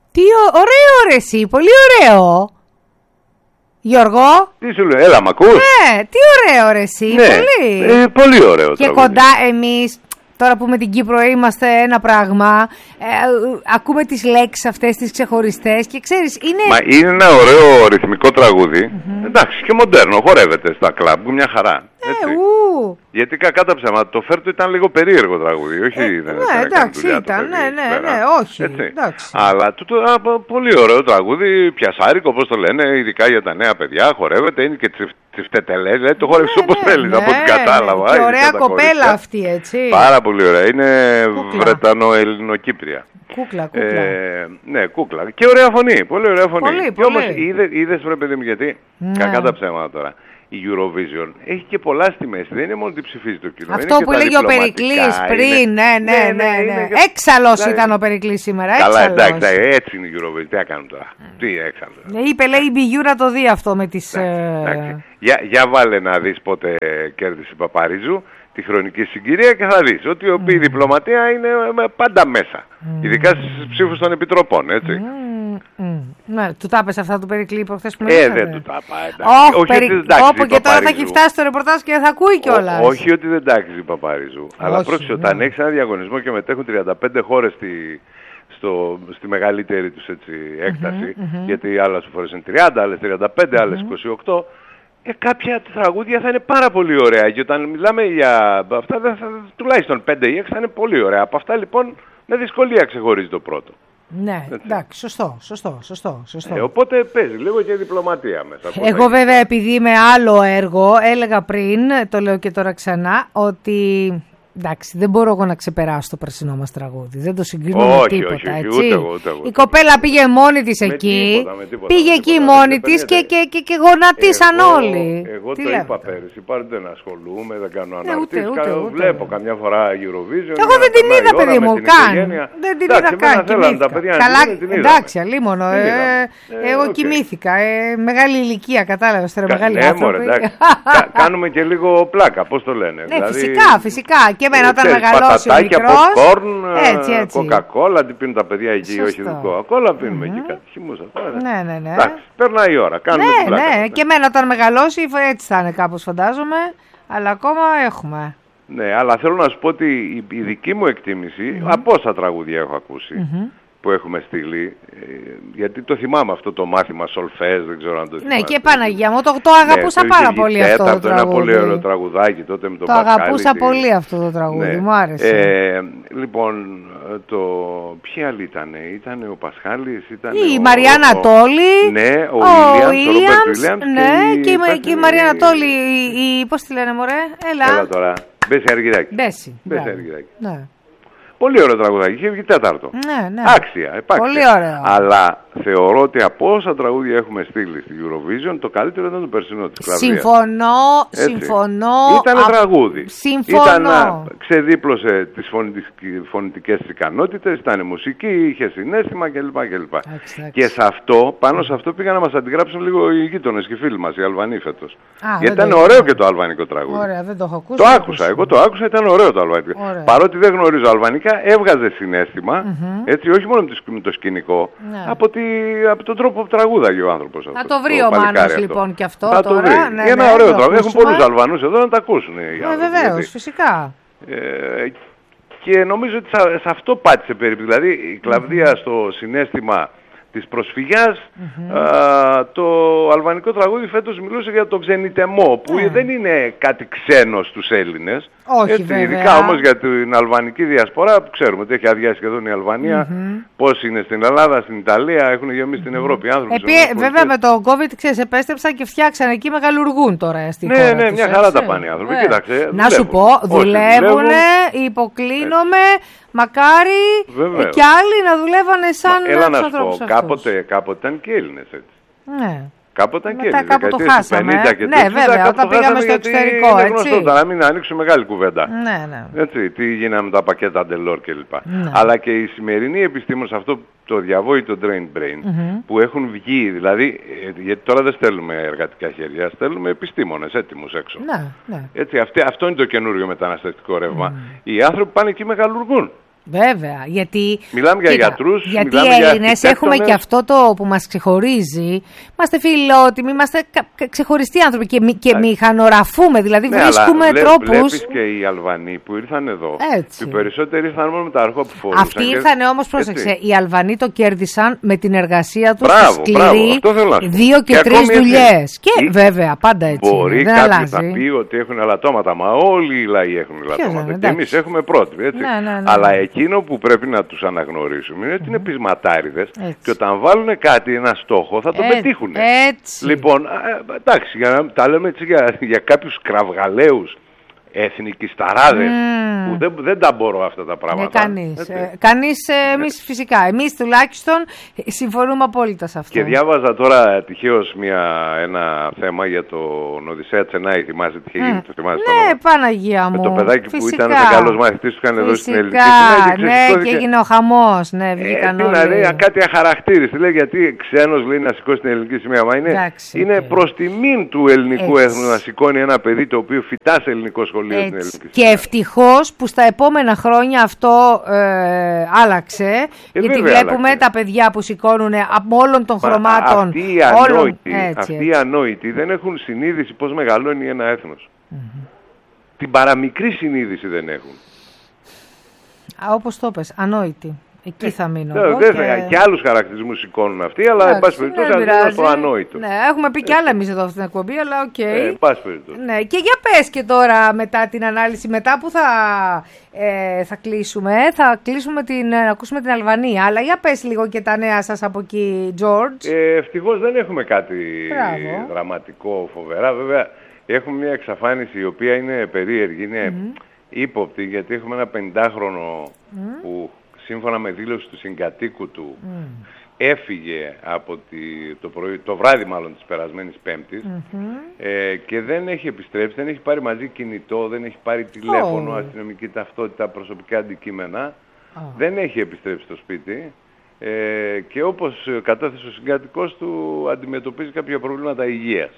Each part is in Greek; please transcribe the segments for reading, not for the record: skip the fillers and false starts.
Τι ωραίο ρε εσύ, πολύ ωραίο. Γιώργο. Τι σου λέω, έλα μ' ακούς? Ναι, τι ωραίο ρε εσύ, ναι, πολύ. Πολύ ωραίο. Και τραγούδι. Κοντά εμείς, τώρα που με την Κύπρο είμαστε ένα πράγμα, ακούμε τις λέξεις αυτές τις ξεχωριστές και ξέρεις, είναι... Μα είναι ένα ωραίο ρυθμικό τραγούδι, εντάξει, και μοντέρνο, χορεύεται στα κλαμπ, μια χαρά. Γιατί κακά τα ψέματα, το Φέρτο ήταν λίγο περίεργο τραγούδι, όχι δεν ναι, εντάξει, ήταν, ναι, όχι. Εντάξει. Αλλά πολύ ωραίο τραγούδι, πιασάρικο, όπως το λένε, ειδικά για τα νέα παιδιά, χορεύεται, είναι και τσιφτετελές, δηλαδή το χορεύεις όπως θέλεις, από ό,τι κατάλαβα. Και ωραία κοπέλα αυτή, έτσι. Πάρα πολύ ωραία, είναι Βρετανο-Ελληνοκύπρια. Κούκλα. Ναι, κούκλα. Και ωραία φωνή, πολύ ωραία φωνή. Πολύ. Και όμως είδες ρε παιδί μου γιατί, κακά τα ψέματα τώρα. Η Eurovision έχει και πολλά στη μέση, δεν είναι μόνο ότι ψηφίζει το κοινό. Αυτό που έλεγε ο Περικλής πριν, ναι. Έξαλλος ήταν ο Περικλής σήμερα, καλά, εντάξει, έτσι είναι η Eurovision, τι έκαναν τώρα. Τι έξαλλο. Είπε, λέει, η Μπιγιού να το δει αυτό με τις... Για βάλε να δεις πότε κέρδισε η Παπαρίζου τη χρονική συγκυρία και θα δεις ότι η διπλωματία είναι πάντα μέσα. Ειδικά στις ψήφους των επιτροπών, έτσι. Ναι, του τα πες αυτά του Περικλή προχθές που με είπατε. Δεν του τα πάει. Όχι ότι δεν τάξει και τώρα θα έχει φτάσει το ρεπορτάζ και θα ακούει κιόλας. Όχι ότι δεν τάξει η Παπαρίζου. Αλλά πρόκειται όταν έχεις ένα διαγωνισμό και μετέχουν 35 χώρες στη μεγαλύτερη τους έκταση, γιατί άλλες φορές είναι 30, άλλες 35, άλλες 28, κάποια τραγούδια θα είναι πάρα πολύ ωραία. Και όταν μιλάμε για αυτά, τουλάχιστον 5 ή 6 θα είναι πολύ ωραία. Από αυτά λοιπόν με δυσκολία ξεχωρίζει το πρώτο. Ναι, εντάξει, σωστό. Οπότε παίζει λίγο και διπλωματία μέσα. Εγώ βέβαια επειδή είμαι άλλο έργο, έλεγα πριν, το λέω και τώρα ξανά, ότι... Εντάξει, δεν μπορώ εγώ να ξεπεράσω το περσινό μας τραγούδι. Δεν το συγκρίνω με τίποτα. Όχι, έτσι. Ούτε εγώ. Η κοπέλα πήγε μόνη της εκεί. Πήγε εκεί μόνη της και γονατίσαν όλοι. Εγώ το είπα πέρυσι. Πάρε δεν ασχολούμαι, δεν κάνω αναρτήσεις. Βλέπω καμιά φορά Eurovision. Εγώ δεν την είδα, παιδί μου, καν. Δεν την είδα καν. Καλά, εντάξει, αλίμονο. Εγώ κοιμήθηκα. Μεγάλη ηλικία, κατάλαβες τώρα, μεγάλη άνθρωποι. Κάνουμε και λίγο πλάκα, πώς το λένε. Φυσικά. Και εμένα όταν μεγαλώσει ο μικρός, popcorn, κοκακόλα, τι πίνουν τα παιδιά εκεί, όχι κοκακόλα, πίνουμε εκεί κάτι χυμούσα. Ναι. Εντάξει, περνάει η ώρα, κάνουμε την πλάκα. Ναι, και εμένα όταν μεγαλώσει έτσι θα είναι κάπως φαντάζομαι, αλλά ακόμα έχουμε. Ναι, αλλά θέλω να σου πω ότι η δική μου εκτίμηση, από όσα τραγούδια έχω ακούσει, που έχουμε στείλει, γιατί το θυμάμαι αυτό το μάθημα Σολφές, δεν ξέρω αν το θυμάμαι. Ναι, και Παναγία μου, το αγαπούσα πάρα πολύ αυτό το τραγούδι. Ένα πολύ ωραίο τραγουδάκι τότε με τον Πασχάλη. Το αγαπούσα πολύ αυτό το τραγούδι, μου άρεσε. Λοιπόν, ποιοι άλλοι ήτανε ο Πασχάλης, η Μαριάννα Τόλη, ναι, ο Ήλιαμς, ναι, και η Μαριάννα Τόλη, πώς τη λένε μωρέ, έλα τώρα, Μπέση Αργυράκη. Ναι. Πολύ ωραίο τραγουδάκι, είχε βγει τέταρτο. Ναι. Άξια, πολύ ωραίο. Αλλά θεωρώ ότι από όσα τραγούδια έχουμε στείλει στη Eurovision, το καλύτερο ήταν το περσινό της Κλαβδίας. Συμφωνώ. Ήταν τραγούδι. Συμφωνώ. Ξεδίπλωσε τις φωνητικές της ικανότητες, ήταν μουσική, είχε συναίσθημα κλπ. Και πάνω σε αυτό πήγαν να μας αντιγράψουν λίγο οι γείτονες και οι φίλοι μας, οι Αλβανοί φέτος. Γιατί ήταν ωραίο και το αλβανικό τραγούδι. Ωραία, δεν το έχω ακούσει. Το άκουσα, εγώ το άκουσα, ήταν ωραίο το αλβανικό. Παρότι δεν γνωρίζω αλβανικά, έβγαζε συναίσθημα, έτσι, όχι μόνο με το σκηνικό, από τον τρόπο που τραγούδαγε ο άνθρωπος αυτός. Θα το βρει ο Μάνος λοιπόν και αυτό θα τώρα. Το βρει. Ένα ωραίο τραγούδι. Έχουν πολλούς Αλβανούς εδώ να τα ακούσουν. Βεβαίως, φυσικά. Και νομίζω ότι σε αυτό πάτησε περίπου. Δηλαδή η Κλαβδία στο συναίσθημα της προσφυγιάς, το αλβανικό τραγούδι φέτος μιλούσε για το ξενιτεμό, που δεν είναι κάτι ξένο στους Έλληνες. Όχι, βέβαια. Ειδικά όμως για την αλβανική διασπορά, που ξέρουμε ότι έχει αδειάσει σχεδόν η Αλβανία, πώς είναι στην Ελλάδα, στην Ιταλία, έχουν γεμίσει την Ευρώπη άνθρωποι. Βέβαια με το COVID, ξέρεις, επέστρεψαν και φτιάξαν εκεί, μεγαλουργούν τώρα στη χώρα. Ναι, μια χαρά τα πάνε οι άνθρωποι. Κοίταξε, να σου πω, δουλεύουν, υποκλίνομαι, μακάρι και άλλοι να δουλεύανε σαν τους ανθρώπους αυτούς. Κάποτε ήταν και Έλληνες έτσι. Ναι. Κάποτε ήταν και Έλληνες. Κάπου το χάσαμε. Ναι, βέβαια, όταν πήγαμε στο εξωτερικό, είναι γνωστό τώρα, μην ανοίξουμε μεγάλη κουβέντα. Ναι. Έτσι, τι γίναμε με τα πακέτα Ντελόρ κλπ. Αλλά και οι σημερινοί επιστήμονες, αυτό το διαβόητο Drain Brain, που έχουν βγει, δηλαδή, γιατί τώρα δεν στέλνουμε εργατικά χέρια, στέλνουμε επιστήμονες έτοιμους έξω. Ναι. Έτσι, αυτό είναι το καινούριο μεταναστευτικό ρεύμα. Οι άνθρωποι πάνε εκεί μεγαλουργούν. Βέβαια, γιατί... Μιλάμε για γιατρούς, γιατί οι Έλληνες έχουμε και αυτό το που μας ξεχωρίζει. Είμαστε φιλότιμοι, είμαστε ξεχωριστοί άνθρωποι και μηχανογραφούμε, δηλαδή βρίσκουμε τρόπους... Βλέπεις και οι Αλβανοί που ήρθαν εδώ. Έτσι. Οι περισσότεροι ήρθαν μόνο με τα αρχό που φορούσαν. Αυτοί ήρθαν όμως, πρόσεξε, οι Αλβανοί το κέρδισαν με την εργασία τους σκληρή, 2 και 3 δουλειές. Και βέβαια, πάντα έτσι. Μπορεί κάποιος να πει ότι έχουν ελαττώματα, μα όλοι οι λαοί έχουν ελαττώματα. Και εμείς έχουμε πρότυπο, έτσι. Αλλά εκείνο που πρέπει να τους αναγνωρίσουμε είναι ότι είναι πεισματάριδες και όταν βάλουν κάτι, ένα στόχο, θα το πετύχουν. Λοιπόν, εντάξει, τα λέμε έτσι για κάποιους κραυγαλαίους εθνικισταράδες που δεν τα μπορώ αυτά τα πράγματα. Κανείς εμείς φυσικά. Εμείς τουλάχιστον συμφωνούμε απόλυτα σε αυτό. Και διάβαζα τώρα τυχαίως ένα θέμα για τον Οδυσσέα Τσενάη. Θυμάσαι τι είχε γίνει? Ναι, Παναγία μου. Με το παιδάκι που ήταν καλός μαθητής του, είχαν εδώ στην ελληνική συνέντευξη. Ναι, και έγινε ο χαμός. Ναι, βγήκαν όλοι. Λέει κάτι αχαρακτήριστη. Λέει γιατί ξένος, λέει, να σηκώσει την ελληνική σημαία. Μα είναι προς τιμήν του ελληνικού έθνου να σηκώνει ένα παιδί το οποίο φυτά σε ελληνικό σχολείο. Και ευτυχώς που στα επόμενα χρόνια αυτό άλλαξε, γιατί βλέπουμε τα παιδιά που σηκώνουν από όλων των χρωμάτων. Αυτοί οι ανόητοι δεν έχουν συνείδηση πώς μεγαλώνει ένα έθνος. Την παραμικρή συνείδηση δεν έχουν. Όπως το πες, ανόητοι. Εκεί θα μείνω. Και άλλους χαρακτηρισμούς σηκώνουν αυτοί, αλλά εν πάση περιπτώσει αντί στο ανόητο. Ναι, έχουμε πει κι άλλα εμείς εδώ στην εκπομπή, αλλά οκ. Εν πάση περιπτώσει. Ναι, και για πες και τώρα μετά την ανάλυση, μετά που θα κλείσουμε, να ακούσουμε την Αλβανία. Αλλά για πες λίγο και τα νέα σας από εκεί, George. Ευτυχώς δεν έχουμε κάτι δραματικό, φοβερά. Βέβαια, έχουμε μια εξαφάνιση η οποία είναι περίεργη, είναι ύποπτη, γιατί έχουμε ένα 50χρονο που σύμφωνα με δήλωση του συγκατοίκου του έφυγε από το βράδυ μάλλον της περασμένης Πέμπτης και δεν έχει επιστρέψει, δεν έχει πάρει μαζί κινητό, δεν έχει πάρει τηλέφωνο, αστυνομική ταυτότητα, προσωπικά αντικείμενα, δεν έχει επιστρέψει στο σπίτι και όπως κατέθεσε ο συγκατοικός του αντιμετωπίζει κάποια προβλήματα υγείας.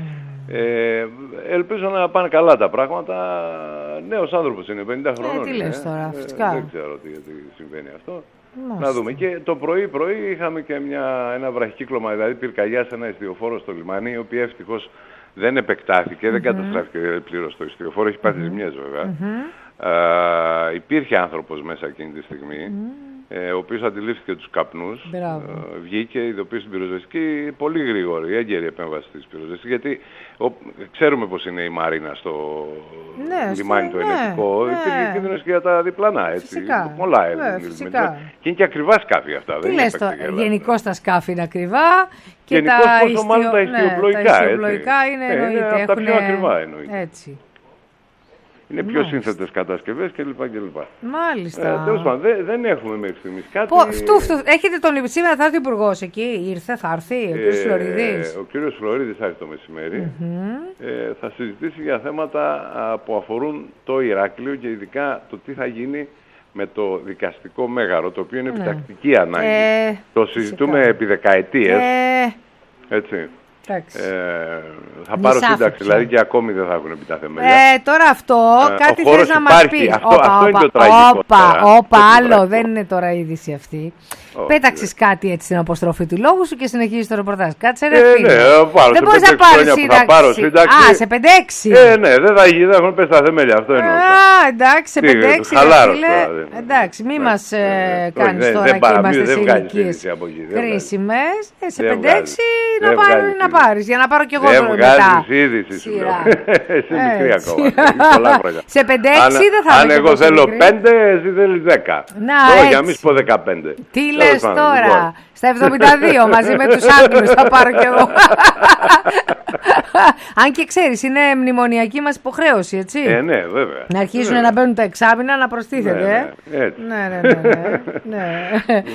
Ελπίζω να πάνε καλά τα πράγματα. Νέος άνθρωπος είναι, 50 χρονών. Τι λες τώρα, φυσικά. Δεν ξέρω γιατί συμβαίνει αυτό. Να δούμε. Και το πρωί είχαμε και ένα βραχικύκλωμα, δηλαδή πυρκαγιά σε ένα εστιοφόρο στο λιμάνι, η οποία ευτυχώς δεν επεκτάθηκε, δεν καταστράφηκε πλήρως το εστιοφόρο, έχει πάθει ζημιές βέβαια. Υπήρχε άνθρωπος μέσα εκείνη τη στιγμή, ο οποίος αντιλήφθηκε τους καπνούς, βγήκε, ειδοποίησε την πυροσβεστική, πολύ γρήγορη, έγκαιρη επέμβαση της πυροσβεστικής, γιατί ξέρουμε πως είναι η Μαρίνα στο λιμάνι το ελευτικό, υπήρχε κίνδυνος και για τα διπλανά, έτσι, πολλά και είναι και ακριβά σκάφη αυτά. Τι λες τώρα, γενικώς τα σκάφη είναι ακριβά και γενικώς πόσο μάλλον τα ιστιοπλοϊκά είναι εννοείται. Από τα πιο ακριβά εννοείται. Έτσι. Είναι πιο σύνθετες κατασκευές κλπ. Μάλιστα. Τέλος πάντων, δεν έχουμε μέχρι στιγμής κάτι. Έχετε τον σήμερα θα έρθει ο Υπουργός εκεί, θα έρθει ο κ. Φλωρίδης. Ο κ. Φλωρίδης θα έρθει το μεσημέρι. Θα συζητήσει για θέματα που αφορούν το Ηράκλειο και ειδικά το τι θα γίνει με το δικαστικό μέγαρο, το οποίο είναι επιτακτική ανάγκη. Το συζητούμε επί δεκαετίες. Έτσι. Θα πάρω σύνταξη, δηλαδή και ακόμη δεν θα έχουν επί τα θεμέλια. Τώρα αυτό κάτι θες να μας πει. Αυτό είναι το τραγικό. Άλλο, δεν είναι τώρα είδηση αυτή. Πέταξες κάτι έτσι στην αποστροφή του λόγου σου και συνεχίζεις το ρεπορτάζ. Κάτσε ρε φίλε. Δεν μπορείς να πάρεις σύνταξη. Σε 5-6. Ναι, δεν θα έχουν πέσει τα θεμέλια, αυτό εννοώ. Εντάξει, σε 5-6 φίλε. Εντάξει, μη μας κάνεις τώρα και είμαστε σε ηλικίες χρήσιμες. Σε 5-6 να πάρεις, για να πάρω κι εγώ τώρα μετά. Δεν βγάζεις είδηση σου λέω. Εσύ μικρή ακόμα. Σε 5-6 δεν θα αν εγώ θέλω 5, εσύ θέλεις 10. Για μη σου πω 15. Τι λες τώρα, στα 72 μαζί με τους Άγγλους θα πάρω κι εγώ. Αν και ξέρεις, είναι μνημονιακή μας υποχρέωση, έτσι. Ναι, βέβαια. Να αρχίσουν να μπαίνουν τα εξάμηνα, να προστίθεται. Ναι.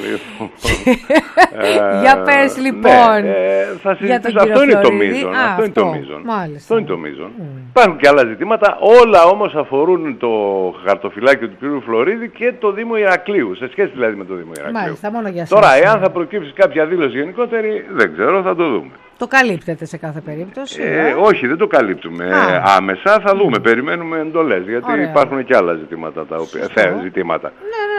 Για πες λοιπόν. Θα συζητήσω, αυτό είναι το μείζον. Αυτό είναι το μείζον. Υπάρχουν και άλλα ζητήματα, όλα όμως αφορούν το χαρτοφυλάκιο του κ. Φλωρίδη και το Δήμο Ηρακλείου, σε σχέση δηλαδή με το Δήμο Ηρακλείου. Μάλιστα, μόνο για τώρα, εάν θα προκύψει κάποια δήλωση γενικότερη, δεν ξέρω, θα το δούμε. Το καλύπτεται σε κάθε περίπτωση. Όχι, δεν το καλύπτουμε άμεσα. Θα δούμε, περιμένουμε εντολές. Γιατί υπάρχουν και άλλα ζητήματα τα οποία.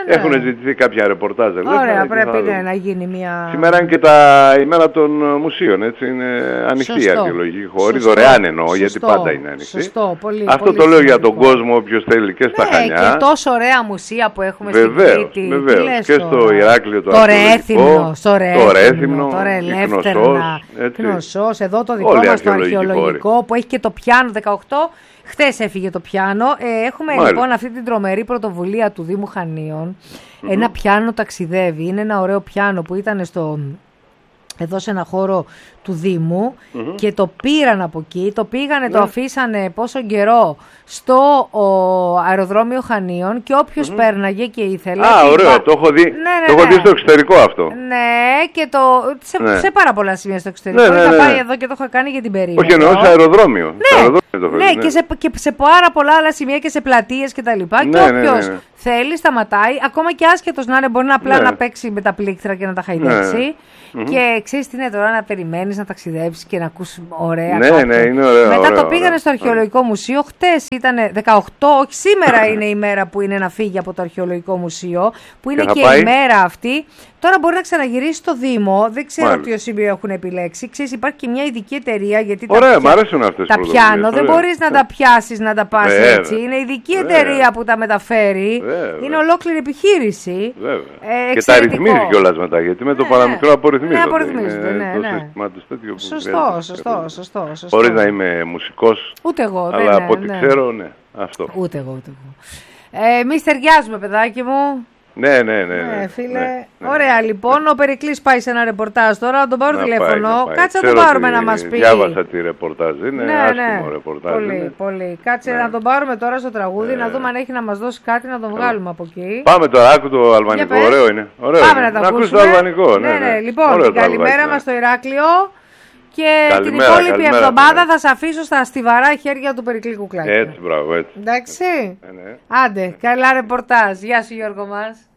Έχουν ζητηθεί κάποια ρεπορτάζ. Ωραία, πρέπει να γίνει μια... Σήμερα είναι και η μέρα των μουσείων, έτσι, είναι ανοιχτή η αρχαιολογική χώρη, δωρεάν εννοώ, γιατί πάντα είναι ανοιχτή. Σωστό, πολύ, αυτό πολύ το λέω για τον κόσμο, όποιος θέλει, και στα Χανιά. Και τόσο ωραία μουσεία που έχουμε στην Κρήτη. Βεβαίως, και στο Ηράκλειο το Ρέθυμνο, τώρα Ελεύθερνα, Κνωσός, εδώ το δικό μας το αρχαιολογικό που έχει και το πιάνο 18. Χθες έφυγε το πιάνο. Έχουμε λοιπόν αυτή την τρομερή πρωτοβουλία του Δήμου Χανίων. Ένα πιάνο ταξιδεύει. Είναι ένα ωραίο πιάνο που ήταν εδώ σε ένα χώρο του Δήμου και το πήραν από εκεί, το πήγανε, το αφήσανε πόσο καιρό στο αεροδρόμιο Χανίων και όποιος πέρναγε και ήθελε... Ωραίο, το έχω δει, το έχω δει στο εξωτερικό αυτό. Ναι, και σε πάρα πολλά σημεία στο εξωτερικό. Είχα πάει εδώ και το είχα κάνει για την περίοδο. Όχι, εννοώ σε αεροδρόμιο. Ναι, και σε πάρα πολλά άλλα σημεία και σε πλατείες και τα λοιπά. Και όποιος θέλει, σταματάει, ακόμα και άσχετος να είναι, μπορεί να απλά να παίξει με τα πλήκτρα και να τα χαϊδέψει. Και ξέρεις τι είναι τώρα, να περιμένεις να ταξιδέψεις και να ακούς ωραία κάτι. Ναι, είναι ωραίο. Μετά το πήγανε στο Αρχαιολογικό Μουσείο. Χτες ήταν 18, όχι σήμερα είναι η μέρα που είναι να φύγει από το Αρχαιολογικό Μουσείο, που είναι και η μέρα αυτή. Τώρα μπορεί να ξαναγυρίσει στο Δήμο. Δεν ξέρω ποιο σημείο έχουν επιλέξει. Ξέρεις, υπάρχει και μια ειδική εταιρεία. Γιατί τα πιάνω δεν μπορείς να τα πιάσεις, να τα πας έτσι. Είναι ειδική εταιρεία που τα μεταφέρει. Είναι ολόκληρη επιχείρηση. Και τα ρυθμίζει κιόλας μετά. Γιατί με το παραμικρό απορριθμίζονται. Σωστό. Χωρίς να είμαι μουσικός. Ούτε εγώ. Αλλά από ό,τι ξέρω, ναι. Αυτό. Ούτε εγώ. Εμείς ταιριάζουμε, παιδάκι μου. Ναι, φίλε. Ωραία, λοιπόν. Ο Περικλής πάει σε ένα ρεπορτάζ τώρα. Να τον πάρω τηλέφωνο. Κάτσε να τον πάρουμε να μας πει. Διάβασα τη ρεπορτάζ. Είναι άσχημο ρεπορτάζ. Πολύ. Κάτσε να τον πάρουμε τώρα στο τραγούδι, να δούμε αν έχει να μας δώσει κάτι να τον βγάλουμε από εκεί. Πάμε τώρα, άκου το αλβανικό. Ωραίο είναι. Πάμε να το ακούσουμε. Το αλβανικό. Ναι. Λοιπόν, καλημέρα μας στο Ηράκλειο. Και την υπόλοιπη εβδομάδα θα σε αφήσω στα στιβαρά χέρια του Περικλή Κουκλάκη. Έτσι, μπράβο, έτσι. Εντάξει. Άντε, καλά ρεπορτάζ. Γεια σου, Γιώργο μας.